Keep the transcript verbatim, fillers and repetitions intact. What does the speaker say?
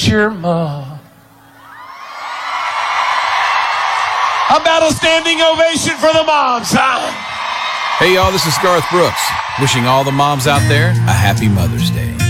your mom. How about a standing ovation for the moms, huh? Hey, y'all, this is Garth Brooks, wishing all the moms out there a happy Mother's Day.